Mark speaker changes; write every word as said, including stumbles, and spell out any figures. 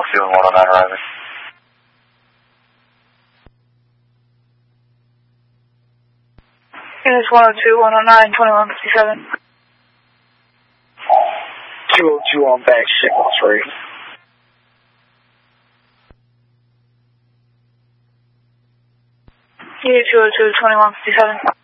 Speaker 1: two one oh nine arriving.
Speaker 2: Units one oh two, one oh nine, twenty-one fifty-seven.
Speaker 3: two oh two on back, signal three.
Speaker 2: Unit two oh two, twenty-one fifty-seven.